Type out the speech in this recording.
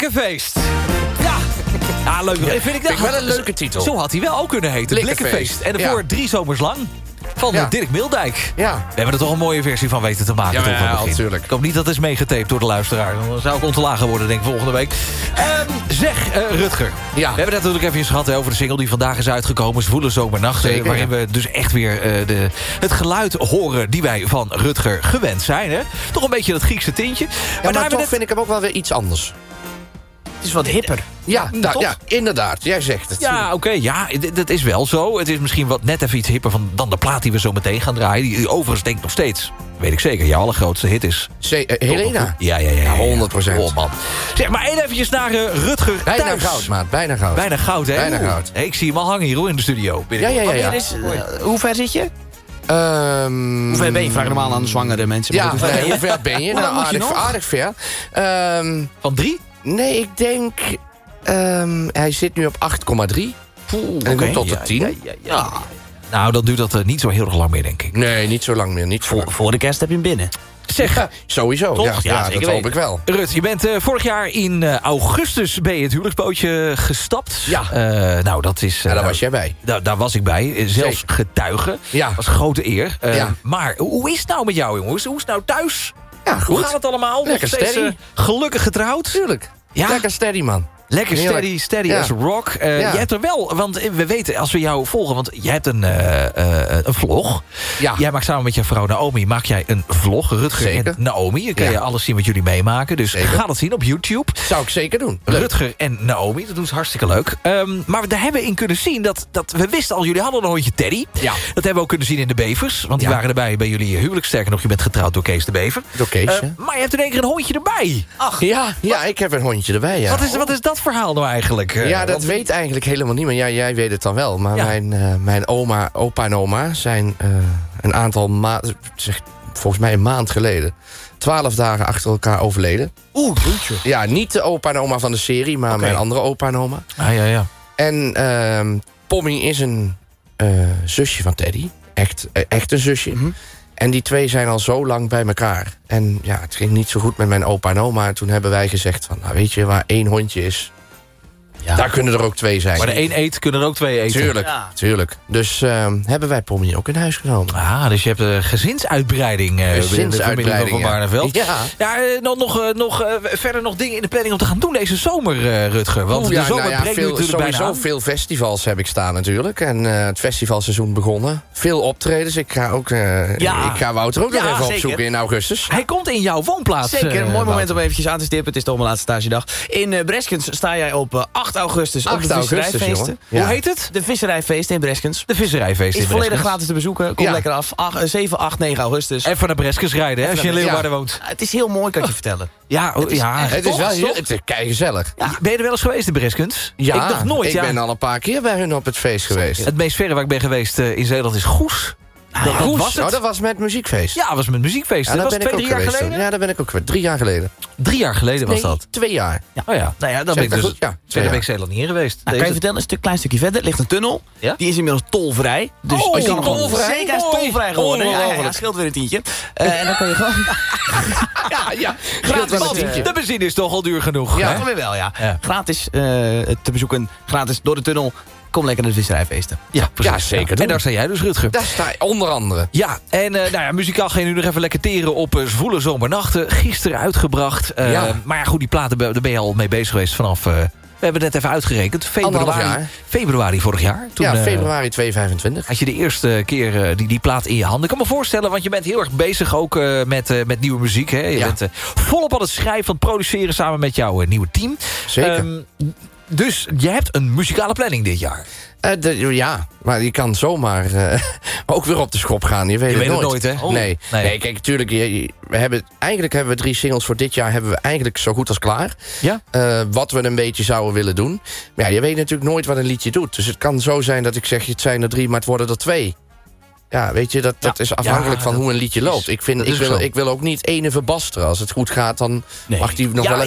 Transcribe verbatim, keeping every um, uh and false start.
Blikkenfeest. Ja. Ja, leuk. Vind ik, Vind ik wel een leuke titel. Zo had hij wel ook kunnen heten. Blikkenfeest. Blikkenfeest. En daarvoor Ja. drie zomers lang. Van Ja. Dirk Mildijk. Ja. We hebben er toch een mooie versie van weten te maken. Ja, toch, van ja, het begin. natuurlijk. Ik hoop niet dat het is meegetaped door de luisteraar. Dan zou ik ontslagen worden, denk ik, volgende week. Um, zeg, uh, Rutger. Ja. We hebben het natuurlijk even eens gehad hè, over de single die vandaag is uitgekomen. Zwoele Zomernacht. Zeker, waarin ja. we dus echt weer uh, de, het geluid horen die wij van Rutger gewend zijn. Hè? Toch een beetje dat Griekse tintje. Ja, daar maar, hebben toch we net- vind ik hem ook wel weer iets anders. Het is wat hipper. Ja, da- toch? ja, inderdaad. Jij zegt het. Ja, oké, ja, d- dat is wel zo. Het is misschien wat net even iets hipper van dan de plaat die we zo meteen gaan draaien. Die, die overigens denk ik nog steeds, weet ik zeker, jouw allergrootste hit is. Ze- eh, Helena. Ja, ja, ja. ja, honderd procent. Oh, man. Zeg, maar één eventjes naar uh, Rutger Bijna thuis. goud, maat. Bijna goud. Bijna goud, hè? Bijna Oeh. goud. Hey, ik zie hem al hangen hier hoor, in de studio. Ja, ja, ja. ja. Wanneer is, uh, hoe ver zit je? Ehm, Hoe ver ben je? Vraag normaal aan de zwangere mensen. Ja, hoe ver nee, ben je? hoe ver ben je? Hoe Nou, lang moet je aardig, nog? aardig ver. Ehm, Van drie? nee, ik denk... ehm, hij zit nu op acht komma drie. En ik moet tot de Ja, tien. ja, ja, ja. Nou, dan duurt dat uh, niet zo heel erg lang meer, denk ik. Nee, niet zo lang meer. Niet zo Voor, lang. voor de kerst heb je hem binnen. Zeg, Ja, sowieso. Toch? Ja, Ja, ja, zeker dat hoop weten. ik wel. Rut, je bent uh, vorig jaar in uh, augustus bij het huwelijksbootje gestapt. Ja. Uh, nou, dat is... Uh, Ja, daar nou, was jij bij. Daar, daar was ik bij, uh, zelfs Zeker. getuige. Ja. Dat was een grote eer. Uh, Ja. Maar hoe is het nou met jou, jongen? Hoe is, hoe is het nou thuis? Ja, goed. Hoe gaat het allemaal? Nog Lekker steeds, steady. uh, gelukkig getrouwd? Tuurlijk. Ja? Lekker steady, man. Lekker Heerlijk. steady, steady Ja. as rock. Uh, Ja. Je hebt er wel, want we weten, als we jou volgen... want jij hebt een, uh, uh, een vlog. Ja. Jij maakt samen met je vrouw Naomi maak jij een vlog. Rutger Zeker. en Naomi. Dan kun Ja. je alles zien wat jullie meemaken. Dus Zeker. ga dat zien op YouTube. Zou ik zeker doen. Leuk. Rutger en Naomi, dat doen ze hartstikke leuk. Um, maar daar hebben we in kunnen zien dat, dat... we wisten al, jullie hadden een hondje Teddy. Ja. Dat hebben we ook kunnen zien in de Bevers. Want die Ja. waren erbij bij jullie huwelijk. Sterker nog, je bent getrouwd door Kees de Bever. Door Kees, Uh, hè? maar je hebt in één keer een hondje erbij. Ach, Ja, ja, ik heb een hondje erbij, ja. wat, is, wat is dat verhaal nou eigenlijk? Uh, Ja, dat want- weet eigenlijk helemaal niemand. Ja, jij weet het dan wel. Maar Ja. mijn, uh, mijn oma, opa en oma zijn uh, een aantal maanden... volgens mij een maand geleden... twaalf dagen achter elkaar overleden. Oeh, Ja, niet de opa en oma van de serie... maar Oké. mijn andere opa en oma. Ah, ja, ja. En uh, Pommy is een uh, zusje van Teddy. Echt, uh, echt een zusje. Mhm. En die twee zijn al zo lang bij elkaar. En ja, het ging niet zo goed met mijn opa en oma. En toen hebben wij gezegd van... nou weet je, waar één hondje is... Ja. daar kunnen er ook twee zijn. Maar de één eet, kunnen er ook twee eten. Tuurlijk, Ja. tuurlijk. Dus uh, hebben wij Pommy ook in huis genomen. Ah, dus je hebt een gezinsuitbreiding. Uh, Gezinsuitbreiding, van ja. Barneveld. Ja. Ja, uh, nog, nog, uh, nog uh, verder nog dingen in de planning om te gaan doen deze zomer, uh, Rutger. Want Oeh, de ja, zomer nou ja, breekt nu veel, natuurlijk bijna sowieso aan. veel festivals heb ik staan natuurlijk. En uh, het festivalseizoen begonnen. Veel optredens. Ik ga, ook, uh, Ja. ik ga Wouter ook Ja, nog even zeker. opzoeken in augustus. Hij komt in jouw woonplaats. Zeker, een uh, mooi moment Wouter. om eventjes aan te stippen. Het is toch mijn laatste stagedag. In uh, Breskens sta jij op uh, acht augustus op acht de augustus, visserijfeesten. jongen. Ja. Hoe heet het? De visserijfeesten in Breskens. De visserijfeest Is in volledig Breskens. gratis te bezoeken. Kom Ja. lekker af. Ach, uh, zeven, acht, negen augustus. Even naar Breskens rijden, hè, als je in naar- Leeuwarden ja. woont. Uh, het is heel mooi, kan ik je vertellen. Ja, oh, is ja. echt- Het is Toch? wel heel, Toch? het is keigezellig. Ben je er wel eens geweest in Breskens? Ja, ik nog nooit. ik ja. ben al een paar keer bij hun op het feest geweest. Het meest verre waar ik ben geweest uh, in Zeeland is Goes. Dat, dat Goes, was het. oh, dat was met muziekfeest. Ja, dat was met muziekfeest. Ja, dat daar was ben ik twee, ook drie jaar geweest. geleden. toen. Ja, daar ben ik ook geweest. Drie jaar geleden. Drie jaar geleden was Nee, dat. twee jaar. Ja. Oh ja, nou ja, dan ben ik dat dus... goed? Ja, twee Verder ben jaar. ik Zeeland niet in geweest. Nou, kan je Deze- vertellen, een stuk, klein stukje verder ligt een tunnel. Ja? Die is inmiddels tolvrij. Dus Oh, je kan is hem die gewoon- tolvrij? Zeker, hij is Mooi. tolvrij geworden. Ja, ja, ja, Ongelooflijk. scheelt weer een tientje. Uh, en dan kan je gewoon... Ja, ja. Gratis. wel een tientje. De benzine is toch al duur genoeg. Ja, hè? dan weer wel, ja. Ja. Gratis uh, te bezoeken, gratis door de tunnel. Kom lekker naar de visserijfeesten. Ja, precies. Ja, zeker En doen. daar sta jij dus, Rutger. Daar sta je onder andere. Ja, en uh, nou ja, muzikaal ga je nu nog even lekker teren op uh, Zwoele Zomernachten. Gisteren uitgebracht. Uh, Ja. Maar ja, goed, die platen, daar ben je al mee bezig geweest vanaf... Uh, we hebben het net even uitgerekend. Anderhalf Februari, jaar. februari vorig jaar. Toen, ja, uh, februari tweeduizend vijfentwintig. had je de eerste keer uh, die, die plaat in je handen. Ik kan me voorstellen, want je bent heel erg bezig ook uh, met, uh, met nieuwe muziek. Hè? Je Ja. bent uh, volop aan het schrijven, aan het produceren samen met jouw uh, nieuwe team. Zeker. Um, dus je hebt een muzikale planning dit jaar. Uh, de, ja, maar je kan zomaar uh, ook weer op de schop gaan. Je weet, Je het, weet het nooit. nooit, hè? Oh. Nee. Nee. Nee. kijk, natuurlijk, je- je- we hebben, eigenlijk hebben we drie singles voor dit jaar... hebben we eigenlijk zo goed als klaar. Ja? Uh, wat we een beetje zouden willen doen. Maar ja, je weet natuurlijk nooit wat een liedje doet. Dus het kan zo zijn dat ik zeg, het zijn er drie, maar het worden er twee. Ja, weet je, dat, dat is afhankelijk Ja, van dat hoe een liedje is- loopt. Ik, vind, dat ik, is wil, zo. ik wil ook niet ene verbasteren. Als het goed gaat, dan Nee. mag die nog Ja, wel eens